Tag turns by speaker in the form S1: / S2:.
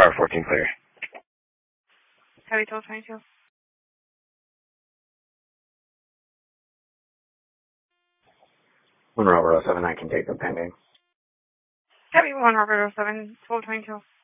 S1: car, 14 clear.
S2: Heavy 1222.
S1: One Robert 07, I can take the pending.
S2: Heavy 1 Robert 07, 1222.